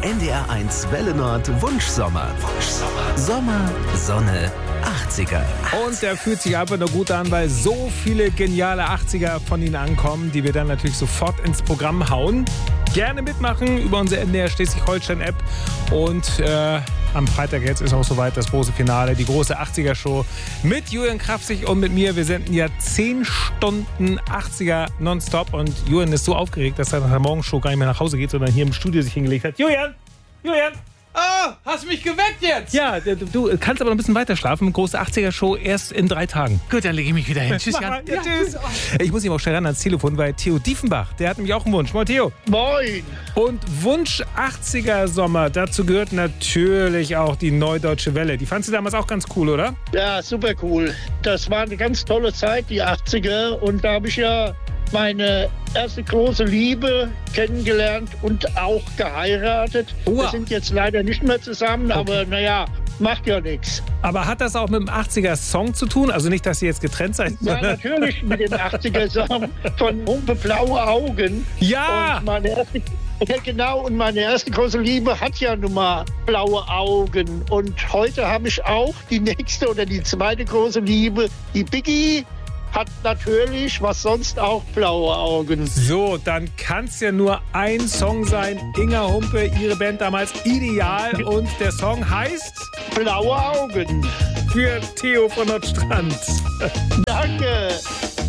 NDR1 Welle Nord Wunschsommer. Sommer, Sonne, 80er. Und der fühlt sich einfach nur gut an, weil so viele geniale 80er von Ihnen ankommen, die wir dann natürlich sofort ins Programm hauen. Gerne mitmachen über unsere NDR Schleswig-Holstein-App. Und am Freitag jetzt ist auch soweit das große Finale, die große 80er-Show mit Julian Krafzig und mit mir. Wir senden ja 10 Stunden 80er nonstop. Und Julian ist so aufgeregt, dass er nach der Morgenshow gar nicht mehr nach Hause geht, sondern hier im Studio sich hingelegt hat. Julian! Ah, hast mich geweckt jetzt? Ja, du kannst aber noch ein bisschen weiter schlafen. Große 80er-Show erst in 3 Tagen. Gut, dann lege ich mich wieder hin. Tschüss, Jan. Ja, tschüss. Ich muss ihm auch schnell ran ans Telefon, weil Theo Diefenbach, der hat nämlich auch einen Wunsch. Moin, Theo. Moin. Und Wunsch 80er Sommer, dazu gehört natürlich auch die Neudeutsche Welle. Die fandst du damals auch ganz cool, oder? Ja, super cool. Das war eine ganz tolle Zeit, die 80er. Und da habe ich ja meine erste große Liebe kennengelernt und auch geheiratet. Wow. Wir sind jetzt leider nicht mehr zusammen, aber naja, macht ja nichts. Aber hat das auch mit dem 80er-Song zu tun? Also nicht, dass ihr jetzt getrennt seid? Ja, natürlich mit dem 80er-Song von Humpe Blaue Augen. Ja! Und meine erste große Liebe hat ja nun mal blaue Augen. Und heute habe ich auch die nächste oder die zweite große Liebe, die Biggie. Hat natürlich, was sonst auch, blaue Augen. So, dann kann es ja nur ein Song sein. Inga Humpe, ihre Band damals Ideal. Und der Song heißt? Blaue Augen. Für Theo von Nordstrand. Danke.